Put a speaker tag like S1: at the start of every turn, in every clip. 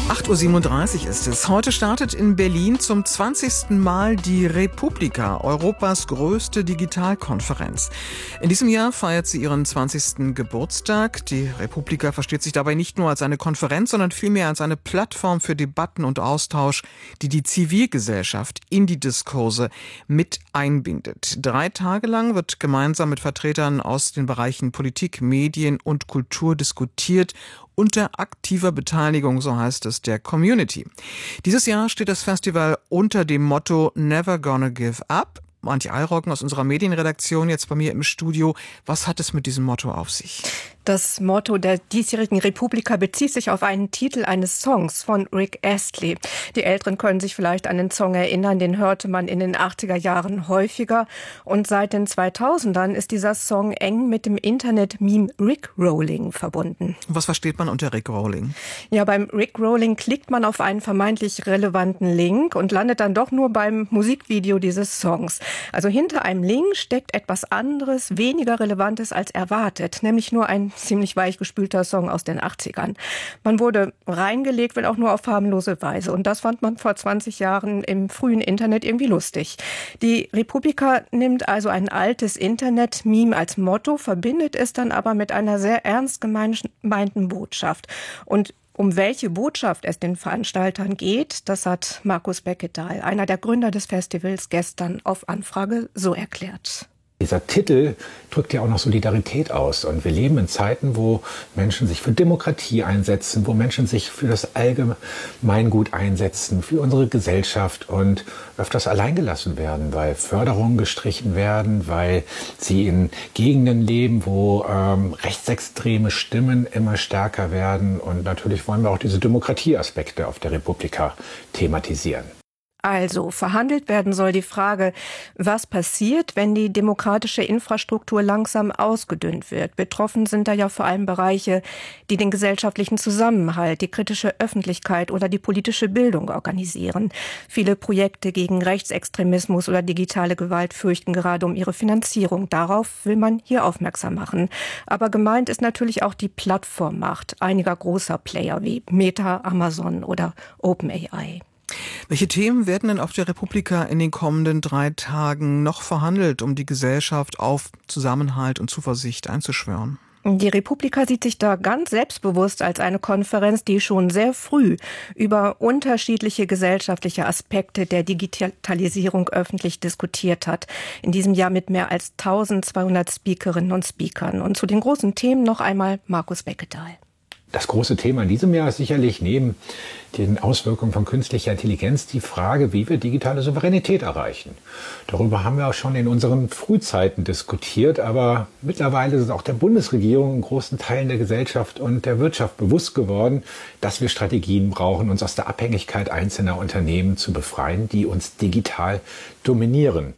S1: 8:37 Uhr ist es. Heute startet in Berlin zum 20. Mal die Republika, Europas größte Digitalkonferenz. In diesem Jahr feiert sie ihren 20. Geburtstag. Die Republika versteht sich dabei nicht nur als eine Konferenz, sondern vielmehr als eine Plattform für Debatten und Austausch, die die Zivilgesellschaft in die Diskurse mit einbindet. 3 Tage lang wird gemeinsam mit Vertretern aus den Bereichen Politik, Medien und Kultur diskutiert, unter aktiver Beteiligung, so heißt es, der Community. Dieses Jahr steht das Festival unter dem Motto Never Gonna Give Up. Antje Eilroggen aus unserer Medienredaktion jetzt bei mir im Studio. Was hat es mit diesem Motto auf sich?
S2: Das Motto der diesjährigen Republika bezieht sich auf einen Titel eines Songs von Rick Astley. Die Älteren können sich vielleicht an den Song erinnern, den hörte man in den 80er Jahren häufiger. Und seit den 2000ern ist dieser Song eng mit dem Internet-Meme Rickrolling verbunden.
S1: Was versteht man unter Rickrolling?
S2: Ja, beim Rickrolling klickt man auf einen vermeintlich relevanten Link und landet dann doch nur beim Musikvideo dieses Songs. Also hinter einem Link steckt etwas anderes, weniger Relevantes als erwartet, nämlich nur ein ziemlich weichgespülter Song aus den 80ern. Man wurde reingelegt, wenn auch nur auf harmlose Weise. Und das fand man vor 20 Jahren im frühen Internet irgendwie lustig. Die Republika nimmt also ein altes Internet-Meme als Motto, verbindet es dann aber mit einer sehr ernst gemeinten Botschaft. Und um welche Botschaft es den Veranstaltern geht, das hat Markus Beckedahl, einer der Gründer des Festivals, gestern auf Anfrage so erklärt.
S3: Dieser Titel drückt ja auch noch Solidarität aus. Und wir leben in Zeiten, wo Menschen sich für Demokratie einsetzen, wo Menschen sich für das Allgemeingut einsetzen, für unsere Gesellschaft und öfters alleingelassen werden, weil Förderungen gestrichen werden, weil sie in Gegenden leben, wo rechtsextreme Stimmen immer stärker werden. Und natürlich wollen wir auch diese Demokratieaspekte auf der Republika thematisieren.
S2: Also verhandelt werden soll die Frage, was passiert, wenn die demokratische Infrastruktur langsam ausgedünnt wird. Betroffen sind da ja vor allem Bereiche, die den gesellschaftlichen Zusammenhalt, die kritische Öffentlichkeit oder die politische Bildung organisieren. Viele Projekte gegen Rechtsextremismus oder digitale Gewalt fürchten gerade um ihre Finanzierung. Darauf will man hier aufmerksam machen. Aber gemeint ist natürlich auch die Plattformmacht einiger großer Player wie Meta, Amazon oder OpenAI.
S1: Welche Themen werden denn auf der Republika in den kommenden 3 Tagen noch verhandelt, um die Gesellschaft auf Zusammenhalt und Zuversicht einzuschwören?
S2: Die Republika sieht sich da ganz selbstbewusst als eine Konferenz, die schon sehr früh über unterschiedliche gesellschaftliche Aspekte der Digitalisierung öffentlich diskutiert hat. In diesem Jahr mit mehr als 1200 Speakerinnen und Speakern. Und zu den großen Themen noch einmal Markus Beckedahl.
S3: Das große Thema in diesem Jahr ist sicherlich neben den Auswirkungen von künstlicher Intelligenz die Frage, wie wir digitale Souveränität erreichen. Darüber haben wir auch schon in unseren Frühzeiten diskutiert, aber mittlerweile ist es auch der Bundesregierung in großen Teilen der Gesellschaft und der Wirtschaft bewusst geworden, dass wir Strategien brauchen, uns aus der Abhängigkeit einzelner Unternehmen zu befreien, die uns digital dominieren.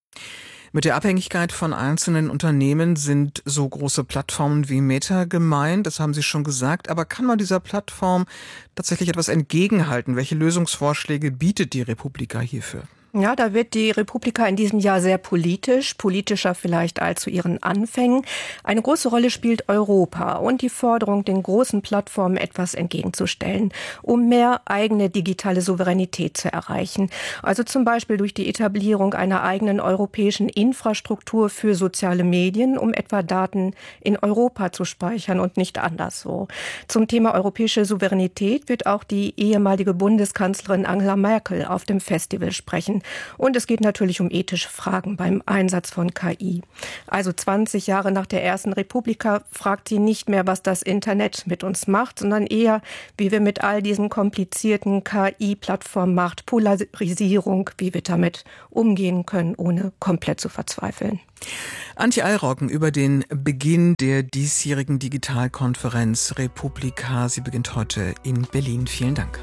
S1: Mit der Abhängigkeit von einzelnen Unternehmen sind so große Plattformen wie Meta gemeint, das haben Sie schon gesagt. Aber kann man dieser Plattform tatsächlich etwas entgegenhalten? Welche Lösungsvorschläge bietet die Republika hierfür?
S2: Ja, da wird die Republika in diesem Jahr sehr politisch, politischer vielleicht als zu ihren Anfängen. Eine große Rolle spielt Europa und die Forderung, den großen Plattformen etwas entgegenzustellen, um mehr eigene digitale Souveränität zu erreichen. Also zum Beispiel durch die Etablierung einer eigenen europäischen Infrastruktur für soziale Medien, um etwa Daten in Europa zu speichern und nicht anderswo. Zum Thema europäische Souveränität wird auch die ehemalige Bundeskanzlerin Angela Merkel auf dem Festival sprechen. Und es geht natürlich um ethische Fragen beim Einsatz von KI. Also 20 Jahre nach der ersten Republika fragt sie nicht mehr, was das Internet mit uns macht, sondern eher, wie wir mit all diesen komplizierten KI-Plattformen macht, Polarisierung, wie wir damit umgehen können, ohne komplett zu verzweifeln.
S1: Antje Eilroggen über den Beginn der diesjährigen Digitalkonferenz Republika. Sie beginnt heute in Berlin. Vielen Dank.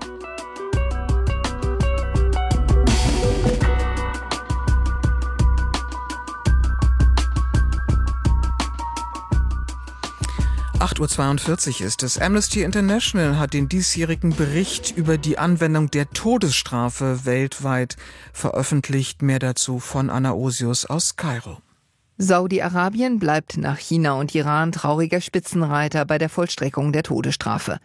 S1: 8:42 Uhr ist es. Amnesty International hat den diesjährigen Bericht über die Anwendung der Todesstrafe weltweit veröffentlicht. Mehr dazu von Anna Osius aus Kairo.
S4: Saudi-Arabien bleibt nach China und Iran trauriger Spitzenreiter bei der Vollstreckung der Todesstrafe.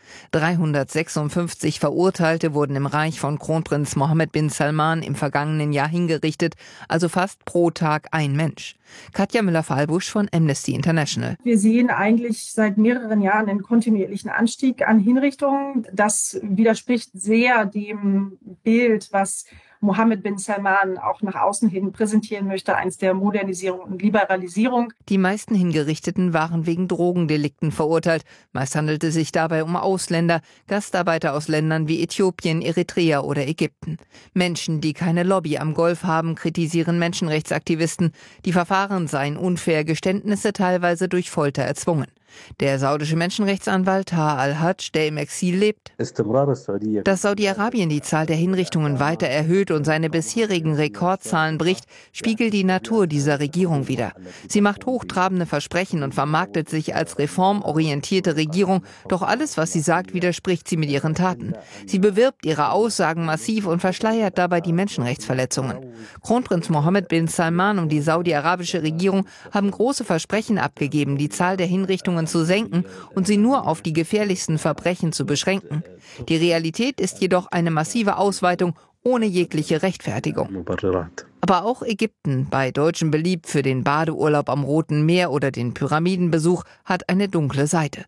S4: 356 Verurteilte wurden im Reich von Kronprinz Mohammed bin Salman im vergangenen Jahr hingerichtet, also fast pro Tag ein Mensch. Katja Müller-Fahlbusch von Amnesty International.
S5: Wir sehen eigentlich seit mehreren Jahren einen kontinuierlichen Anstieg an Hinrichtungen. Das widerspricht sehr dem Bild, was Mohammed bin Salman auch nach außen hin präsentieren möchte, eins der Modernisierung und Liberalisierung.
S4: Die meisten Hingerichteten waren wegen Drogendelikten verurteilt. Meist handelte es sich dabei um Ausländer, Gastarbeiter aus Ländern wie Äthiopien, Eritrea oder Ägypten. Menschen, die keine Lobby am Golf haben, kritisieren Menschenrechtsaktivisten. Die Verfahren seien unfair, Geständnisse teilweise durch Folter erzwungen. Der saudische Menschenrechtsanwalt Taha al-Hajj, der im Exil lebt, dass Saudi-Arabien die Zahl der Hinrichtungen weiter erhöht und seine bisherigen Rekordzahlen bricht, spiegelt die Natur dieser Regierung wider. Sie macht hochtrabende Versprechen und vermarktet sich als reformorientierte Regierung, doch alles, was sie sagt, widerspricht sie mit ihren Taten. Sie bewirbt ihre Aussagen massiv und verschleiert dabei die Menschenrechtsverletzungen. Kronprinz Mohammed bin Salman und die saudi-arabische Regierung haben große Versprechen abgegeben, die Zahl der Hinrichtungen zu senken und sie nur auf die gefährlichsten Verbrechen zu beschränken. Die Realität ist jedoch eine massive Ausweitung ohne jegliche Rechtfertigung. Aber auch Ägypten, bei Deutschen beliebt für den Badeurlaub am Roten Meer oder den Pyramidenbesuch, hat eine dunkle Seite.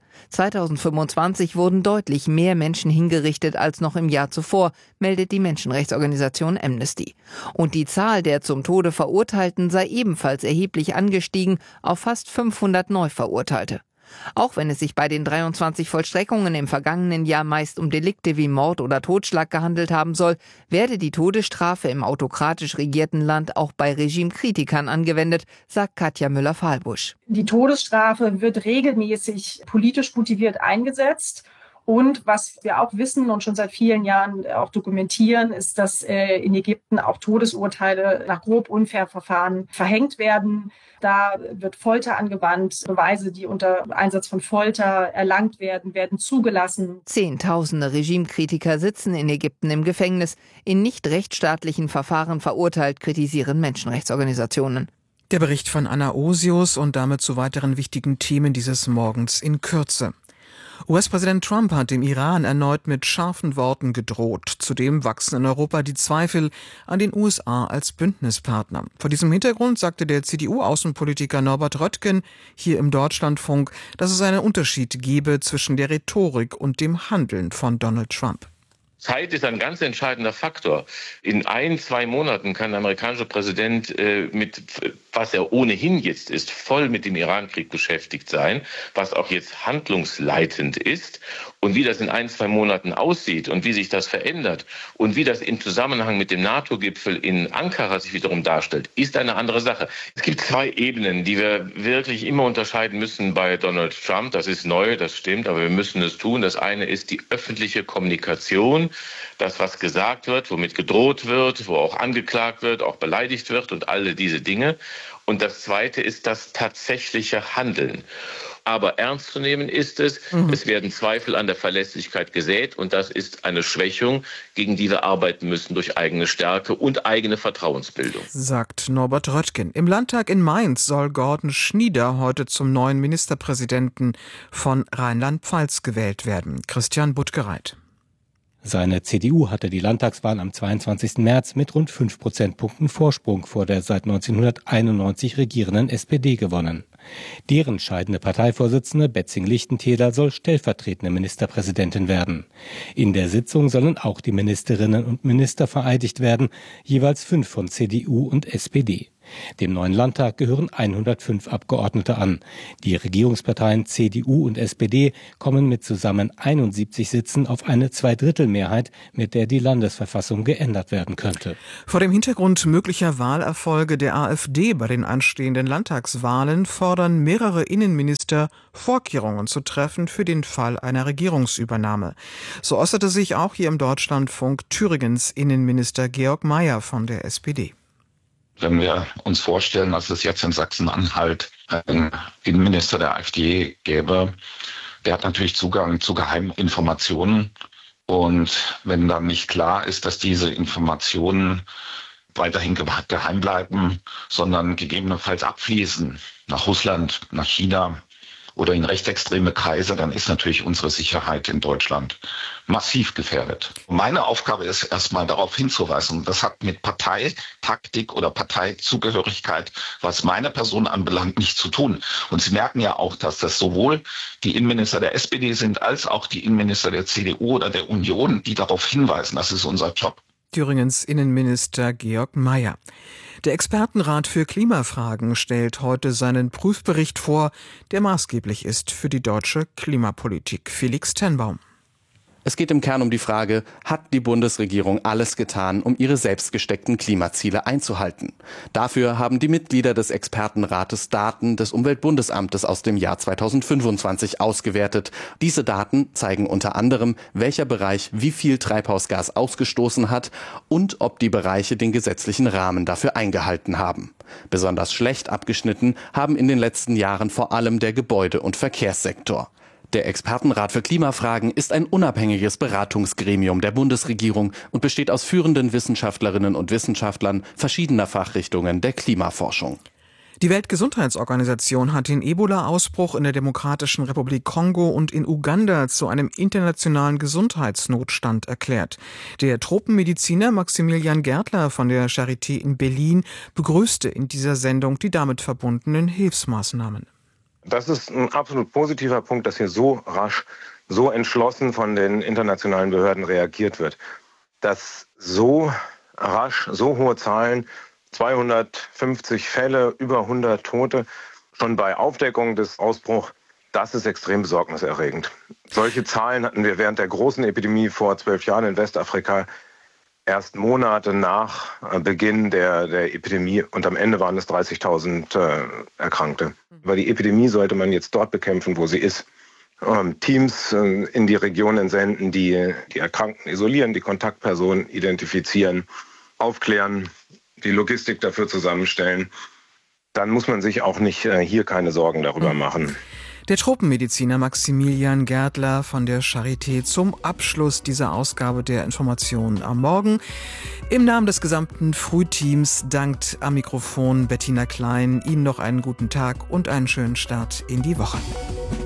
S4: 2025 wurden deutlich mehr Menschen hingerichtet als noch im Jahr zuvor, meldet die Menschenrechtsorganisation Amnesty. Und die Zahl der zum Tode Verurteilten sei ebenfalls erheblich angestiegen auf fast 500 Neuverurteilte. Auch wenn es sich bei den 23 Vollstreckungen im vergangenen Jahr meist um Delikte wie Mord oder Totschlag gehandelt haben soll, werde die Todesstrafe im autokratisch regierten Land auch bei Regimekritikern angewendet, sagt Katja Müller-Fahlbusch.
S5: Die Todesstrafe wird regelmäßig politisch motiviert eingesetzt. Und was wir auch wissen und schon seit vielen Jahren auch dokumentieren, ist, dass in Ägypten auch Todesurteile nach grob unfair Verfahren verhängt werden. Da wird Folter angewandt. Beweise, die unter Einsatz von Folter erlangt werden, werden zugelassen.
S4: Zehntausende Regimekritiker sitzen in Ägypten im Gefängnis. In nicht rechtsstaatlichen Verfahren verurteilt, kritisieren Menschenrechtsorganisationen.
S1: Der Bericht von Anna Osius und damit zu weiteren wichtigen Themen dieses Morgens in Kürze. US-Präsident Trump hat dem Iran erneut mit scharfen Worten gedroht. Zudem wachsen in Europa die Zweifel an den USA als Bündnispartner. Vor diesem Hintergrund sagte der CDU-Außenpolitiker Norbert Röttgen hier im Deutschlandfunk, dass es einen Unterschied gebe zwischen der Rhetorik und dem Handeln von Donald Trump.
S6: Zeit ist ein ganz entscheidender Faktor. In 1-2 Monaten kann der amerikanische Präsident mit, was er ohnehin jetzt ist, voll mit dem Irankrieg beschäftigt sein, was auch jetzt handlungsleitend ist. Und wie das in 1-2 Monaten aussieht und wie sich das verändert und wie das im Zusammenhang mit dem NATO-Gipfel in Ankara sich wiederum darstellt, ist eine andere Sache. Es gibt 2 Ebenen, die wir wirklich immer unterscheiden müssen bei Donald Trump. Das ist neu, das stimmt, aber wir müssen es tun. Das eine ist die öffentliche Kommunikation. Das, was gesagt wird, womit gedroht wird, wo auch angeklagt wird, auch beleidigt wird und alle diese Dinge. Und das Zweite ist das tatsächliche Handeln. Aber ernst zu nehmen ist es, es werden Zweifel an der Verlässlichkeit gesät und das ist eine Schwächung, gegen die wir arbeiten müssen durch eigene Stärke und eigene Vertrauensbildung.
S1: Sagt Norbert Röttgen. Im Landtag in Mainz soll Gordon Schnieder heute zum neuen Ministerpräsidenten von Rheinland-Pfalz gewählt werden. Christian Buttgereit.
S7: Seine CDU hatte die Landtagswahl am 22. März mit rund 5 Prozentpunkten Vorsprung vor der seit 1991 regierenden SPD gewonnen. Deren scheidende Parteivorsitzende Betzing-Lichtentäler soll stellvertretende Ministerpräsidentin werden. In der Sitzung sollen auch die Ministerinnen und Minister vereidigt werden, jeweils 5 von CDU und SPD. Dem neuen Landtag gehören 105 Abgeordnete an. Die Regierungsparteien CDU und SPD kommen mit zusammen 71 Sitzen auf eine Zweidrittelmehrheit, mit der die Landesverfassung geändert werden könnte.
S1: Vor dem Hintergrund möglicher Wahlerfolge der AfD bei den anstehenden Landtagswahlen fordern mehrere Innenminister, Vorkehrungen zu treffen für den Fall einer Regierungsübernahme. So äußerte sich auch hier im Deutschlandfunk Thüringens Innenminister Georg Mayer von der SPD.
S8: Wenn wir uns vorstellen, dass es jetzt in Sachsen-Anhalt einen Innenminister der AfD gäbe, der hat natürlich Zugang zu geheimen Informationen. Und wenn dann nicht klar ist, dass diese Informationen weiterhin geheim bleiben, sondern gegebenenfalls abfließen nach Russland, nach China oder in rechtsextreme Kreise, dann ist natürlich unsere Sicherheit in Deutschland massiv gefährdet. Meine Aufgabe ist erstmal darauf hinzuweisen, das hat mit Parteitaktik oder Parteizugehörigkeit, was meine Person anbelangt, nichts zu tun. Und Sie merken ja auch, dass das sowohl die Innenminister der SPD sind, als auch die Innenminister der CDU oder der Union, die darauf hinweisen, das ist unser Job.
S1: Thüringens Innenminister Georg Mayer. Der Expertenrat für Klimafragen stellt heute seinen Prüfbericht vor, der maßgeblich ist für die deutsche Klimapolitik. Felix Tenbaum.
S9: Es geht im Kern um die Frage, hat die Bundesregierung alles getan, um ihre selbst gesteckten Klimaziele einzuhalten? Dafür haben die Mitglieder des Expertenrates Daten des Umweltbundesamtes aus dem Jahr 2025 ausgewertet. Diese Daten zeigen unter anderem, welcher Bereich wie viel Treibhausgas ausgestoßen hat und ob die Bereiche den gesetzlichen Rahmen dafür eingehalten haben. Besonders schlecht abgeschnitten haben in den letzten Jahren vor allem der Gebäude- und Verkehrssektor. Der Expertenrat für Klimafragen ist ein unabhängiges Beratungsgremium der Bundesregierung und besteht aus führenden Wissenschaftlerinnen und Wissenschaftlern verschiedener Fachrichtungen der Klimaforschung.
S1: Die Weltgesundheitsorganisation hat den Ebola-Ausbruch in der Demokratischen Republik Kongo und in Uganda zu einem internationalen Gesundheitsnotstand erklärt. Der Tropenmediziner Maximilian Gärtler von der Charité in Berlin begrüßte in dieser Sendung die damit verbundenen Hilfsmaßnahmen.
S10: Das ist ein absolut positiver Punkt, dass hier so rasch, so entschlossen von den internationalen Behörden reagiert wird. Dass so rasch, so hohe Zahlen, 250 Fälle, über 100 Tote, schon bei Aufdeckung des Ausbruchs, das ist extrem besorgniserregend. Solche Zahlen hatten wir während der großen Epidemie vor 12 Jahren in Westafrika erst Monate nach Beginn der Epidemie und am Ende waren es 30.000 Erkrankte. Weil die Epidemie sollte man jetzt dort bekämpfen, wo sie ist. Teams in die Regionen senden, die Erkrankten isolieren, die Kontaktpersonen identifizieren, aufklären, die Logistik dafür zusammenstellen. Dann muss man sich auch nicht hier keine Sorgen darüber machen.
S1: Der Tropenmediziner Maximilian Gärtler von der Charité zum Abschluss dieser Ausgabe der Informationen am Morgen. Im Namen des gesamten Frühteams dankt am Mikrofon Bettina Klein. Ihnen noch einen guten Tag und einen schönen Start in die Woche.